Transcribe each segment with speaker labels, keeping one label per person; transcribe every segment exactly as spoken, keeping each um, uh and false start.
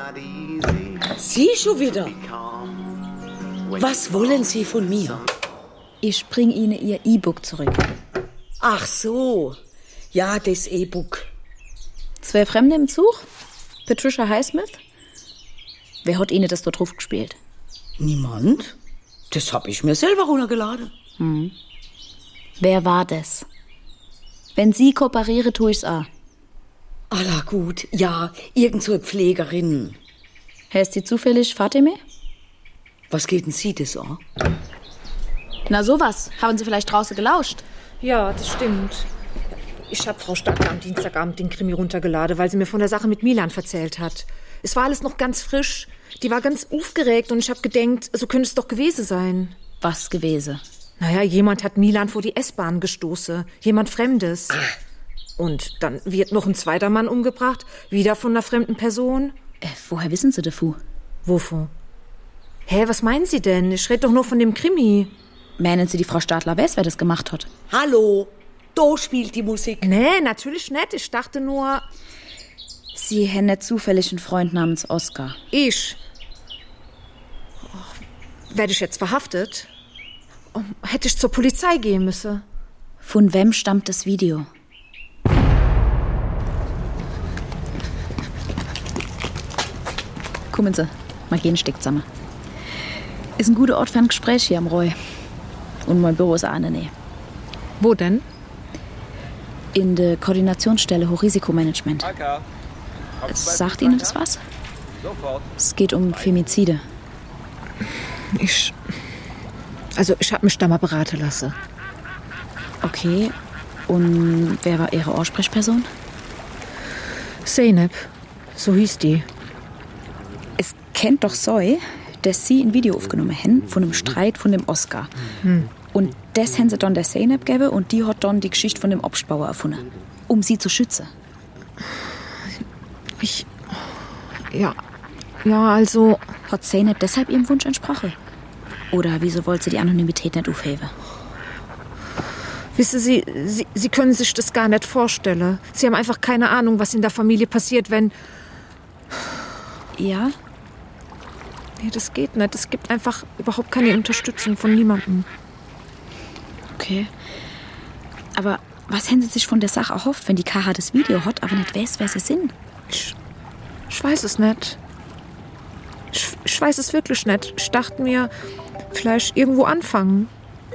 Speaker 1: Sie schon wieder? Was wollen Sie von mir?
Speaker 2: Ich bring Ihnen Ihr E-Book zurück.
Speaker 1: Ach so. Ja, das E-Book.
Speaker 2: Zwei Fremde im Zug? Patricia Highsmith? Wer hat Ihnen das dort drauf gespielt?
Speaker 1: Niemand. Das hab ich mir selber runtergeladen.
Speaker 2: Hm. Wer war das? Wenn Sie kooperieren, tue ich's auch.
Speaker 1: Alla gut, ja, irgend so eine Pflegerin.
Speaker 2: Heißt sie zufällig Fatime?
Speaker 1: Was geht denn Sie das an?
Speaker 2: Na sowas. Haben Sie vielleicht draußen gelauscht?
Speaker 3: Ja, das stimmt. Ich habe Frau Stadler am Dienstagabend den Krimi runtergeladen, weil sie mir von der Sache mit Milan erzählt hat. Es war alles noch ganz frisch. Die war ganz aufgeregt und ich habe gedacht, so könnte es doch gewesen sein.
Speaker 2: Was gewesen?
Speaker 3: Naja, jemand hat Milan vor die S-Bahn gestoßen. Jemand Fremdes. Und dann wird noch ein zweiter Mann umgebracht. Wieder von einer fremden Person.
Speaker 2: Äh, woher wissen Sie davon?
Speaker 3: Wovon? Hä, was meinen Sie denn? Ich rede doch nur von dem Krimi.
Speaker 2: Meinen Sie, die Frau Stadler weiß, wer das gemacht hat?
Speaker 1: Hallo, da spielt die Musik.
Speaker 3: Nee, natürlich nicht. Ich dachte nur...
Speaker 2: Sie haben nicht zufällig einen Freund namens Oskar.
Speaker 3: Ich? Oh, werde ich jetzt verhaftet? Oh, hätte ich zur Polizei gehen müssen?
Speaker 2: Von wem stammt das Video? Kommen Sie, mal gehen Stück zusammen. Ist ein guter Ort für ein Gespräch hier am Roy. Und mein Büro ist auch in der Nähe.
Speaker 3: Wo denn?
Speaker 2: In der Koordinationsstelle Hochrisikomanagement. Sagt Ihnen das was?
Speaker 4: Sofort.
Speaker 2: Es geht um Femizide.
Speaker 3: Ich... Also, ich habe mich da mal beraten lassen.
Speaker 2: Okay. Und wer war Ihre Ansprechperson?
Speaker 3: Zeynep. So hieß die.
Speaker 2: Es kennt doch Soy, dass Sie ein Video aufgenommen haben von einem Streit von dem Oskar. Hm. Und das haben Sie dann der Zeynep gegeben und die hat dann die Geschichte von dem Obstbauer erfunden. Um sie zu schützen.
Speaker 3: Ich... Ja... Ja, also...
Speaker 2: Hat Zeynep deshalb Ihrem Wunsch entsprochen? Oder wieso wollte sie die Anonymität nicht aufheben?
Speaker 3: Wissen Sie, Sie, Sie können sich das gar nicht vorstellen. Sie haben einfach keine Ahnung, was in der Familie passiert, wenn...
Speaker 2: Ja?
Speaker 3: Nee, das geht nicht. Es gibt einfach überhaupt keine Unterstützung von niemandem.
Speaker 2: Okay. Aber was haben Sie sich von der Sache erhofft, wenn die Kara das Video hat, aber nicht weiß, wer sie sind?
Speaker 3: Ich, ich weiß es nicht. Ich, ich weiß es wirklich nicht. Ich dachte mir, vielleicht irgendwo anfangen.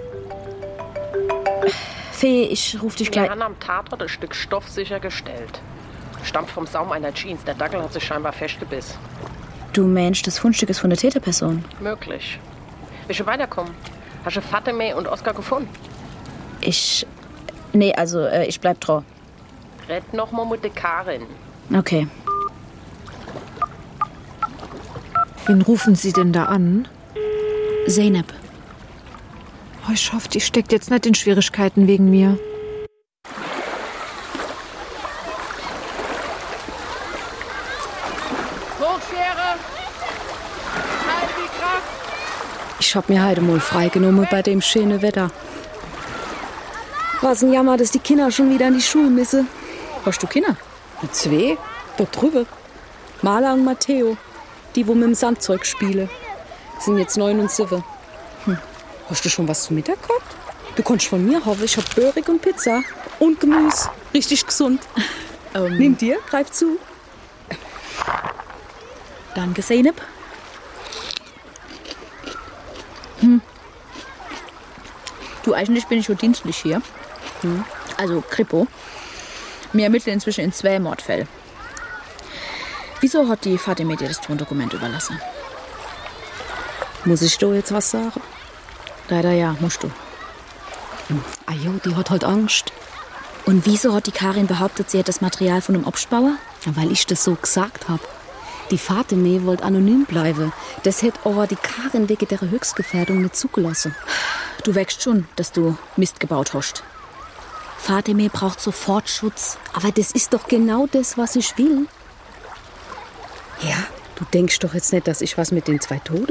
Speaker 2: Fee, ich ruf dich gleich...
Speaker 5: Wir haben am Tatort ein Stück Stoff sichergestellt. Stammt vom Saum einer Jeans. Der Dackel hat sich scheinbar festgebissen.
Speaker 2: Du meinst, das Fundstück ist von der Täterperson?
Speaker 5: Möglich. Willst du weiterkommen? Hast du Fatime und Oskar gefunden?
Speaker 2: Ich... Nee, also, äh, ich bleib dran.
Speaker 5: Red noch mal mit der Karin.
Speaker 2: Okay.
Speaker 3: Wen rufen Sie denn da an?
Speaker 2: Zeynep.
Speaker 3: Oh, ich hoffe, die steckt jetzt nicht in Schwierigkeiten wegen mir.
Speaker 5: Hochschere! Halt die Kraft!
Speaker 6: Ich hab mir heute mal freigenommen bei dem schönen Wetter. Was ein Jammer, dass die Kinder schon wieder in die Schule müssen.
Speaker 2: Hast du Kinder?
Speaker 6: Zwei? Dort drüber. Maler und Matteo. Die, wo mit dem Sandzeug spielen. Sind jetzt neun und sieben. Hm. Hast du schon was zum Mittag gehabt? Du kannst von mir haben. Ich hab Börig und Pizza. Und Gemüse. Richtig gesund.
Speaker 2: Ähm,
Speaker 6: Nimm dir, greif zu.
Speaker 2: Danke, Zeynep. Hm. Du, eigentlich bin ich schon dienstlich hier. Hm. Also Kripo. Wir ermitteln inzwischen in zwei Mordfällen. Wieso hat die Fatime dir das Tondokument überlassen?
Speaker 6: Muss ich da jetzt was sagen?
Speaker 2: Leider ja, musst du.
Speaker 6: Hm. Ah jo, die hat halt Angst.
Speaker 2: Und wieso hat die Karin behauptet, sie hat das Material von einem Obstbauer?
Speaker 6: Weil ich das so gesagt hab. Die Fatime wollte anonym bleiben. Das hätte aber die Karin wegen der Höchstgefährdung nicht zugelassen.
Speaker 2: Du wächst schon, dass du Mist gebaut hast.
Speaker 6: Fatime braucht sofort Schutz. Aber das ist doch genau das, was ich will. Ja, du denkst doch jetzt nicht, dass ich was mit den zwei Toten